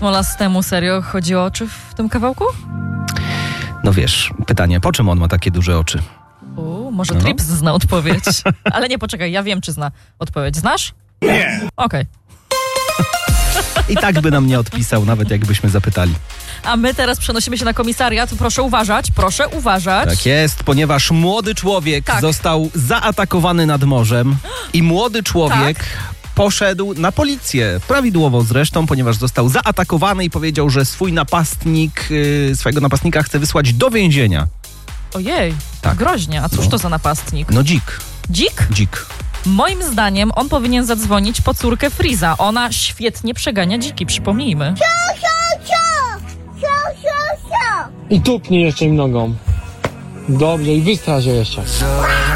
Smolastemu serio chodzi o oczy w tym kawałku? No wiesz, pytanie, po czym on ma takie duże oczy? Może Trips zna odpowiedź. Ale nie, poczekaj, ja wiem, czy zna odpowiedź. Znasz? Nie. Okej. I tak by nam nie odpisał, nawet jakbyśmy zapytali. A my teraz przenosimy się na komisariat. Proszę uważać. Tak jest, ponieważ młody człowiek został zaatakowany nad morzem i młody człowiek poszedł na policję. Prawidłowo zresztą, ponieważ został zaatakowany i powiedział, że swojego napastnika chce wysłać do więzienia. Ojej, Tak. groźnie. A cóż to za napastnik? No dzik. Dzik? Dzik. Moim zdaniem on powinien zadzwonić po córkę Freeza. Ona świetnie przegania dziki, przypomnijmy. I tupnie jeszcze im nogą. Dobrze, i wystraż je jeszcze.